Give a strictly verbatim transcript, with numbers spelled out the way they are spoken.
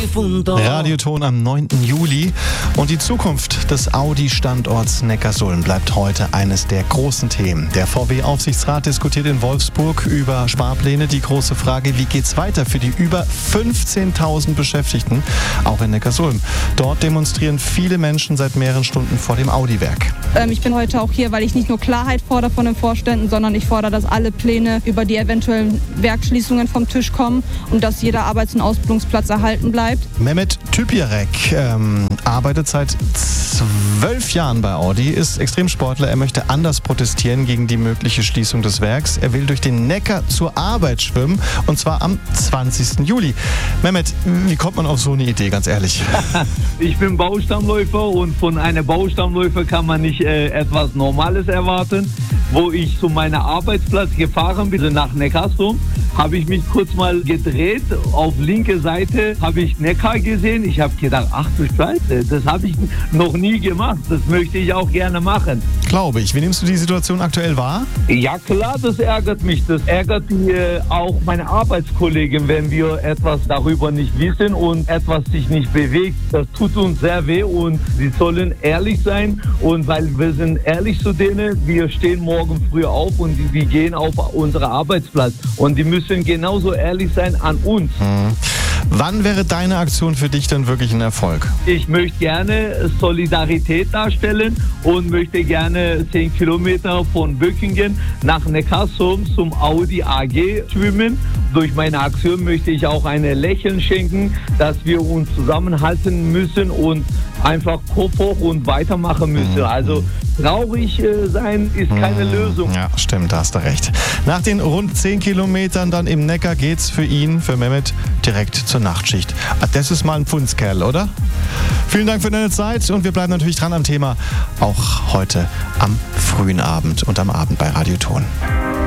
difunto. Radioton am neunten Juli. Und die Zukunft des Audi-Standorts Neckarsulm bleibt heute eines der großen Themen. Der V W-Aufsichtsrat diskutiert in Wolfsburg über Sparpläne. Die große Frage, wie geht's weiter für die über fünfzehntausend Beschäftigten, auch in Neckarsulm. Dort demonstrieren viele Menschen seit mehreren Stunden vor dem Audi-Werk. Ähm, ich bin heute auch hier, weil ich nicht nur Klarheit fordere von den Vorständen, sondern ich fordere, dass alle Pläne über die eventuellen Werksschließungen vom Tisch kommen und dass jeder Arbeits- und Ausbildungsplatz erhalten bleibt. Mehmet Tüpierek ähm, arbeitet seit zwölf Jahren bei Audi, ist Extremsportler. Er möchte anders protestieren gegen die mögliche Schließung des Werks. Er will durch den Neckar zur Arbeit schwimmen, und zwar am zwanzigsten Juli. Mehmet, wie kommt man auf so eine Idee, ganz ehrlich? Ich bin Baustammläufer und von einem Baustammläufer kann man nicht äh, etwas Normales erwarten. Wo ich zu meinem Arbeitsplatz gefahren bin, nach Neckarsulm, habe ich mich kurz mal gedreht. Auf linke Seite habe ich Neckar gesehen. Ich habe gedacht, ach du Scheiße, das habe ich noch nie gemacht. Das möchte ich auch gerne machen. Glaube ich. Wie nimmst du die Situation aktuell wahr? Ja klar, das ärgert mich. Das ärgert äh, auch meine Arbeitskollegen, wenn wir etwas darüber nicht wissen und etwas sich nicht bewegt. Das tut uns sehr weh und sie sollen ehrlich sein. Und weil wir sind ehrlich zu denen, wir stehen morgen früh auf und wir gehen auf unseren Arbeitsplatz. Und die müssen genauso ehrlich sein an uns. Hm. Wann wäre deine Aktion für dich denn wirklich ein Erfolg? Ich möchte gerne Solidarität darstellen und möchte gerne zehn Kilometer von Böckingen nach Neckarsulm zum Audi A G schwimmen. Durch meine Aktion möchte ich auch ein Lächeln schenken, dass wir uns zusammenhalten müssen und einfach Kopf hoch und weitermachen müssen. Also traurig sein ist keine Lösung. Ja, stimmt, da hast du recht. Nach den rund zehn Kilometern dann im Neckar geht's für ihn, für Mehmet, direkt zur Nachtschicht. Das ist mal ein Pfundskerl, oder? Vielen Dank für deine Zeit und wir bleiben natürlich dran am Thema, auch heute am frühen Abend und am Abend bei Radioton.